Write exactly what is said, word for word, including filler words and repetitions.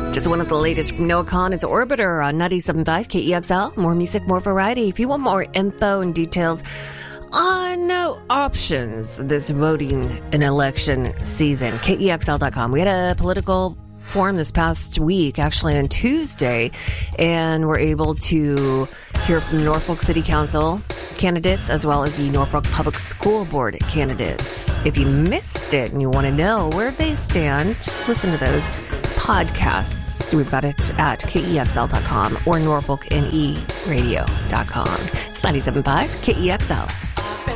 Just one of the latest from Noah Khan. It's Orbiter on ninety-seven point five K E X L. More music, more variety. If you want more info and details on uh, options this voting and election season, K E X L dot com. We had a political forum this past week, actually on Tuesday, and we're able to hear from the Norfolk City Council candidates as well as the Norfolk Public School Board candidates. If you missed it and you want to know where they stand, listen to those podcasts. We've got it at K E X L dot com or Norfolk N E radio dot com. It's ninety-seven point five K E X L.